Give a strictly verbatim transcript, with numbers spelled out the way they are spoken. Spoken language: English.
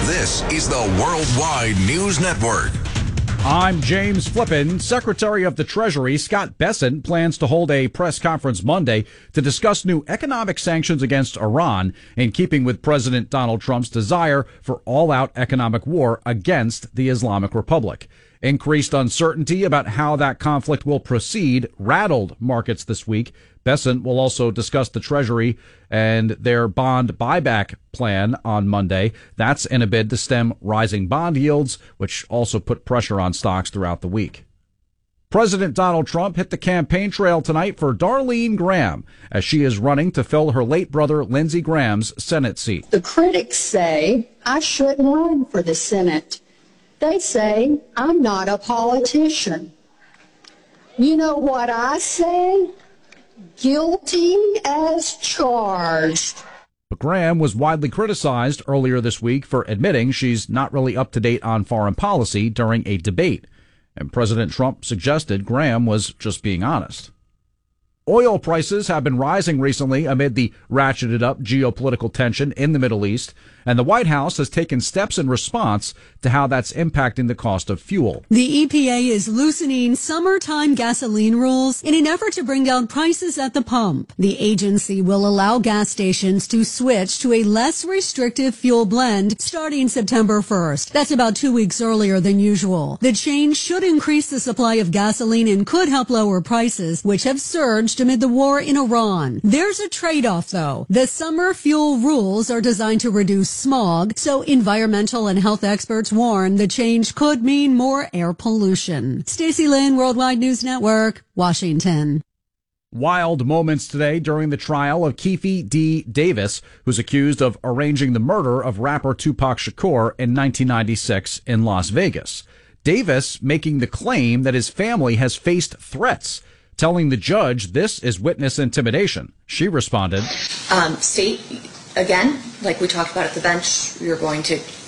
This is the Worldwide News Network. I'm James Flippin. Secretary of the Treasury Scott Bessent plans to hold a press conference Monday to discuss new economic sanctions against Iran, in keeping with President Donald Trump's desire for all-out economic war against the Islamic Republic. Increased uncertainty about how that conflict will proceed rattled markets this week. Bessent will also discuss the Treasury and their bond buyback plan on Monday. That's in a bid to stem rising bond yields, which also put pressure on stocks throughout the week. President Donald Trump hit the campaign trail tonight for Darlene Graham, as she is running to fill her late brother Lindsey Graham's Senate seat. The critics say I shouldn't run for the Senate. They say I'm not a politician. You know what I say? Guilty as charged. But Graham was widely criticized earlier this week for admitting she's not really up to date on foreign policy during a debate. And President Trump suggested Graham was just being honest. Oil prices have been rising recently amid the ratcheted up geopolitical tension in the Middle East, and the White House has taken steps in response to how that's impacting the cost of fuel. The E P A is loosening summertime gasoline rules in an effort to bring down prices at the pump. The agency will allow gas stations to switch to a less restrictive fuel blend starting September first. That's about two weeks earlier than usual. The change should increase the supply of gasoline and could help lower prices, which have surged amid the war in Iran. There's a trade-off, though. The summer fuel rules are designed to reduce smog, so environmental and health experts warn the change could mean more air pollution. Stacey Lynn, Worldwide News Network, Washington. Wild moments today during the trial of Keefe D. Davis, who's accused of arranging the murder of rapper Tupac Shakur in nineteen ninety-six in Las Vegas. Davis making the claim that his family has faced threats, telling the judge this is witness intimidation. She responded, um, state, again, like we talked about at the bench, you're going to